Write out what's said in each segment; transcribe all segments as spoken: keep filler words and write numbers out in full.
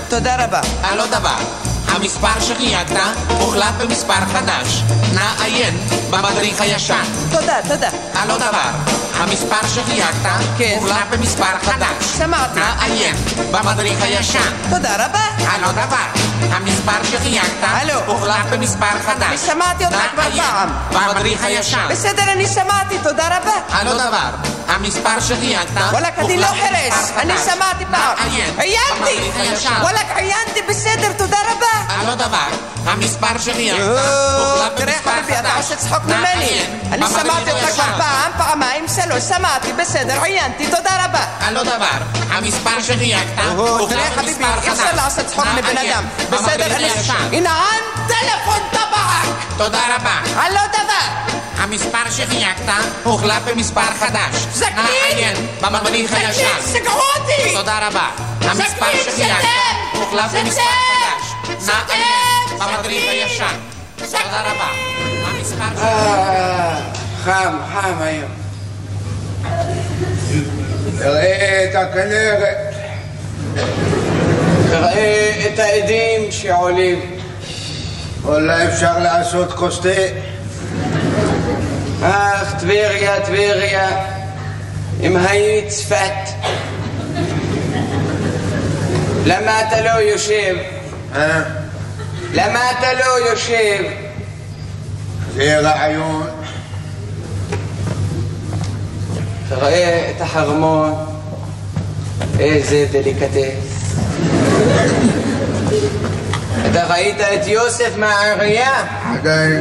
תודה רבה. על עוד דבר, המספר שחייגת הוחלף במספר חדש. נא עיין במדריך הישן. תודה, תודה. על עוד דבר, המספר שחייגת כן. הוחלף במספר חדש. שמעתי. נא עיין במדריך הישן. תודה רבה. על עוד דבר, המספר שחייגת הלו. הוחלף במספר חדש. אני שמעתי אותך כבר פעם. במדריך הישן. בסדר, אני שמעתי, תודה רבה. על עוד דבר, המספר שחייגת וואלק, אני לא חרש, אני שמעתי פעם. עיינתי! וואלק, עיינתי, בסדר, תודה רבה. על עוד דבר, המספר שחייגת תראה חביבי, אתה עושה צחוק ממני. אני שמעתי אותך כבר פעם, פעמיים, שלוש, שמעתי, בסדר, עיינתי, תודה רבה. על עוד דבר, המספר שחייגת תראה חביבי, אי אפשר לעשות צחוק מבן אדם. בסדר, אני... הנה, טלפון טבעק! תודה רבה. על עוד דבר. המספר שחייגת הוחלף במספר חדש. זקנים! נא עיין במדריך הישן. זקנים, סגרו אותי! תודה רבה. המספר שחייגת הוחלף במספר חדש. נא עיין במדריך הישן. תודה רבה. המספר שחייגת... חם, חם היום. תראה את הכנרת. תראה את העדים שעולים. אולי אפשר לעשות כוס תה. אך, טבריה, טבריה, אם היית צפת, למה אתה לא יושב? אה? למה אתה לא יושב? זה רעיון. תראה את החרמון, איזה דליקטס. אתה ראית את יוסף מהעירייה? עדיין.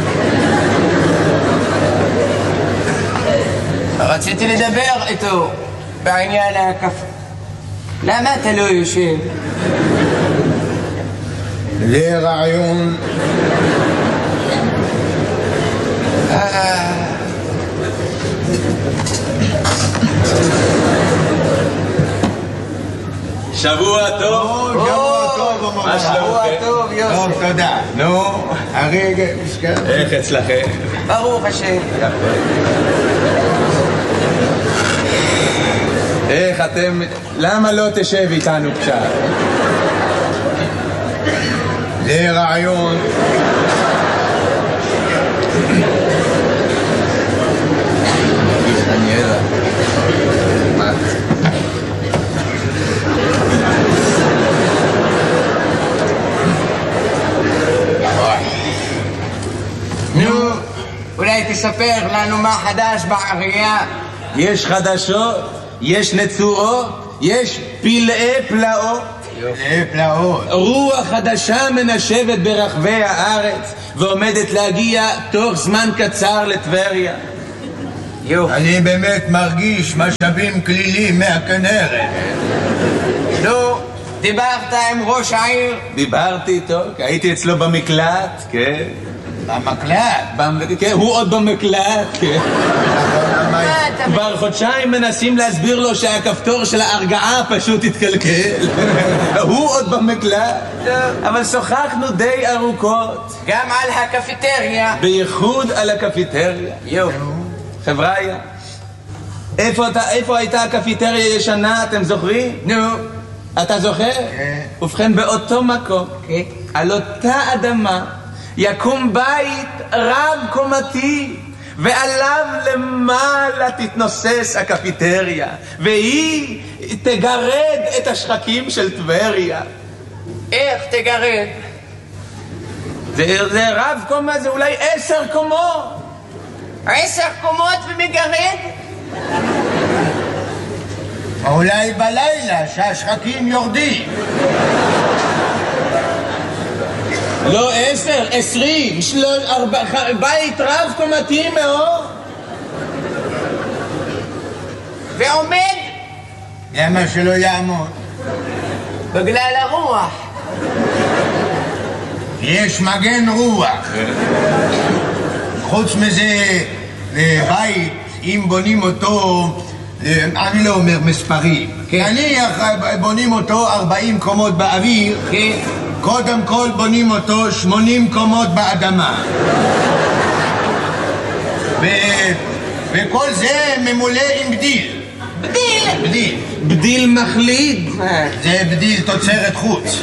רציתי לדבר איתו בעניין הקפה. למה אתה לא יושב? זה רעיון. שבוע טוב. שבוע טוב. מה שלומכם? שבוע טוב, יוסף. טוב, תודה. נו, הרגע, מסכן. איך אצלכם? ברוך השם. איך אתם... למה לא תשב איתנו קצת? זה רעיון. נו, אולי תספר לנו מה חדש בעירייה. יש חדשות, יש נצורות, יש פלאי פלאות. זה פלאות. רוח חדשה מנשבת ברחבי הארץ ועומדת להגיע תוך זמן קצר לטבריה. אני באמת מרגיש משאבים כלילים מהכנרת. נו, דיברת עם ראש העיר? דיברתי איתו, הייתי אצלו במקלט, כן. במקלט? במ- כן, הוא עוד במקלט, כן. כבר חודשיים מנסים להסביר לו שהכפתור של ההרגעה פשוט התקלקל. הוא עוד במקלט. אבל שוחחנו די ארוכות. גם על הקפיטריה. בייחוד על הקפיטריה. יופי. חבריה, איפה, אתה, איפה הייתה הקפיטריה ישנה, אתם זוכרים? נו. אתה זוכר? כן. ובכן, באותו מקום, כן. על אותה אדמה, יקום בית רב קומתי, ועליו למעלה תתנוסס הקפיטריה, והיא תגרד את השחקים של טבריה. איך תגרד? זה, זה רב קומה, זה אולי עשר קומות. עשר קומות ומגרד? אולי בלילה שהשחקים יורדים. לא עשר, עשרים, שלוש, ארבע, בית רב קומתי מאוד. ועומד? למה שלא יעמוד? בגלל הרוח. יש מגן רוח. חוץ מזה, בית, אם בונים אותו, אני לא אומר מספרים. נניח בונים אותו ארבעים קומות באוויר, קודם כל בונים אותו שמונים קומות באדמה. ו... וכל זה ממולא עם בדיל. בדיל? בדיל. בדיל מחליד. זה בדיל תוצרת חוץ.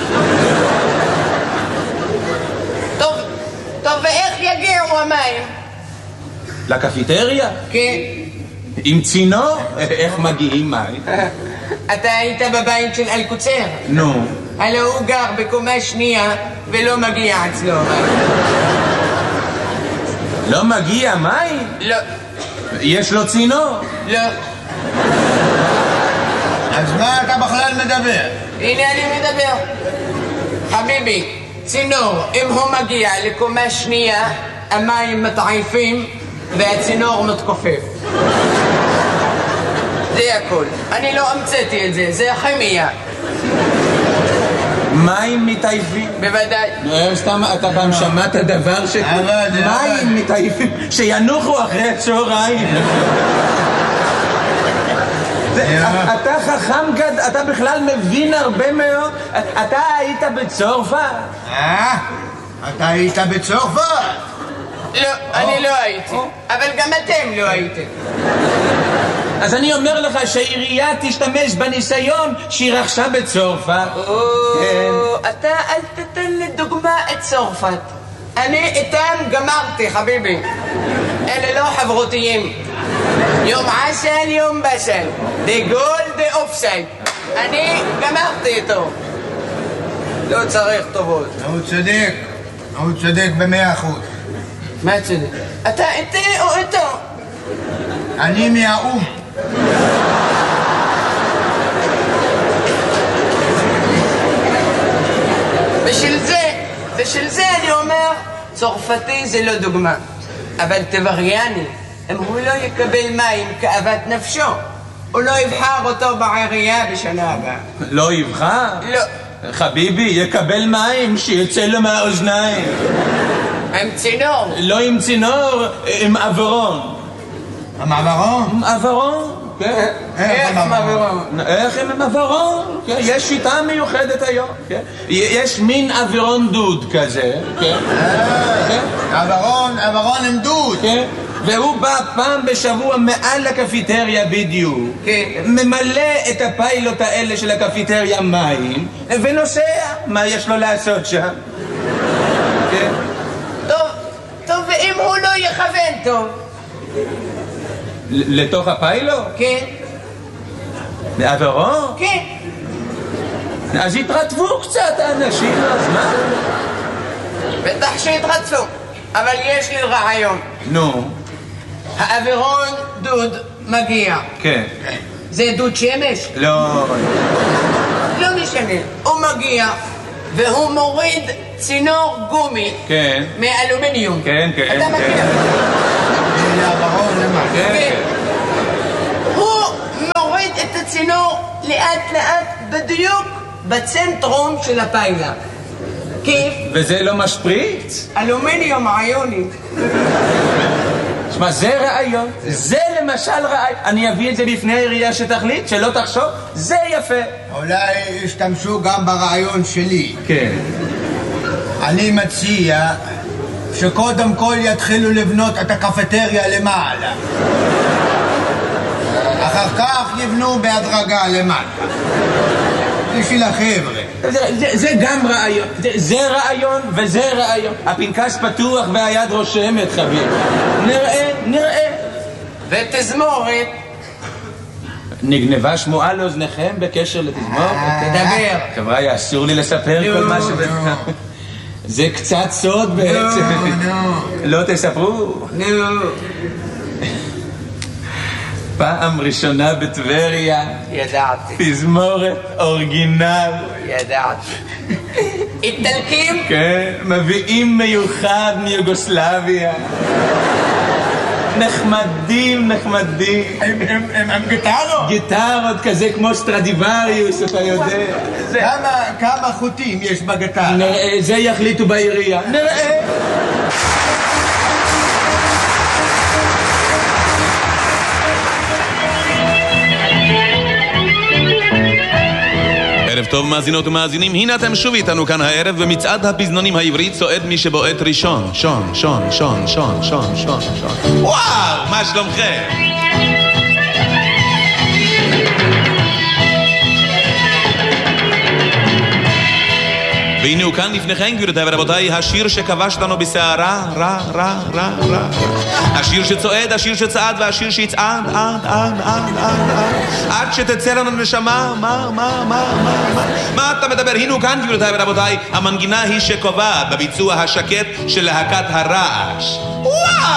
טוב, טוב, ואיך יגיעו המים? לקפיטריה? כן. עם צינור? איך מגיעים מים? אתה היית בבית של אלקוצר? נו. הלא הוא גר בקומה שנייה ולא מגיע אצלו מים. לא מגיע מים? לא. יש לו צינור? לא. אז מה אתה בכלל מדבר? הנה אני מדבר. חביבי, צינור, אם הוא מגיע לקומה שנייה, המים מתעייפים והצינור מתכופף. זה הכל. אני לא המצאתי את זה, זה הכימיה. מים מתעייפים? בוודאי. סתם, אתה פעם שמעת דבר ש... מים מתעייפים, שינוחו אחרי הצהריים. אתה חכם גד, אתה בכלל מבין הרבה מאוד. אתה היית בצרפת? אה? אתה היית בצרפת? לא, אני לא הייתי. אבל גם אתם לא הייתם. אז אני אומר לך שהעירייה תשתמש בניסיון שהיא רכשה בצרפת. אתה אל תתן לדוגמה את צרפת. אני איתם גמרתי, חביבי. אלה לא חברותיים. יום עשל, יום בשל. דה גול, דה אופסייד. אני גמרתי איתו. לא צריך טובות. הוא צודק. הוא צודק במאה אחוז. מה צודק? אתה איתי או איתו? אני מהאום. בשביל זה, בשביל זה אני אומר, צרפתי זה לא דוגמה. אבל טבריאני, אם הוא לא יקבל מים כאוות נפשו, הוא לא יבחר אותו בעירייה בשנה הבאה. לא יבחר? לא. חביבי, יקבל מים שיצא לו מהאוזניים. עם צינור? לא עם צינור, עם עברון. עם עברון? עם עברון, כן. איך עם עברון? איך עם עברון? יש שיטה מיוחדת היום. יש מין עברון דוד כזה. עברון, עברון עם דוד. והוא בא פעם בשבוע מעל לקפיטריה בדיוק, ממלא את הפיילוט האלה של הקפיטריה מים ונוסע. מה יש לו לעשות שם? טוב, טוב, ואם הוא לא יכוון טוב? לתוך הפיילוט? כן. לעברו? כן. אז התרטבו קצת האנשים, אז מה? בטח שהתרטפו, אבל יש לי רעיון. נו. האווירון דוד מגיע. כן. זה דוד שמש? לא. לא משנה. הוא מגיע והוא מוריד צינור גומי. כן. מאלומיניום. כן, כן. אתה מכיר? האווירון למה? כן. הוא מוריד את הצינור לאט לאט בדיוק בצנטרום של הפיילה. כיף? וזה לא משפריץ? אלומיניום עיוני. שמע, זה רעיון, זה למשל רעיון. אני אביא את זה בפני העירייה שתחליט, שלא תחשוב, זה יפה. אולי ישתמשו גם ברעיון שלי. כן. אני מציע שקודם כל יתחילו לבנות את הקפטריה למעלה. אחר כך יבנו בהדרגה למטה. בשביל החבר'ה. זה, זה, זה גם רעיון, זה, זה רעיון וזה רעיון. הפנקס פתוח והיד רושמת, חביב. נראה, נראה. ותזמורת. נגנבה שמועה לאוזניכם בקשר לתזמורת? תדבר. חבר'ה, אסור לי לספר כל מה ש... זה קצת סוד בעצם. לא תספרו? נו. פעם ראשונה בטבריה. ידעתי. תזמורת אורגינל. ידעתי. איטלקים? כן, מביאים מיוחד מיוגוסלביה. נחמדים, נחמדים. הם גיטרות? גיטרות כזה כמו סטרדיווריוס, אתה יודע. כמה חוטים יש בגיטרה? נראה, זה יחליטו בעירייה. נראה. ערב טוב מאזינות ומאזינים, הנה אתם שוב איתנו כאן הערב במצעד הפזנונים העברי צועד מי שבועט ראשון. שון, שון, שון, שון, שון, שון, שון. וואו, מה שלומכם? והנה הוא כאן לפניכם, גבירותיי ורבותיי, השיר שכבש לנו בסערה, רע, רע, רע, רע. השיר שצועד, השיר שצעד, והשיר שיצעד, עד, עד, עד, עד, עד. עד שתצא לנו נשמה, מה, מה, מה, מה, מה. מה אתה מדבר? הנה הוא כאן, גבירותיי ורבותיי, המנגינה היא שקובעת בביצוע השקט של להקת הרעש. וואו!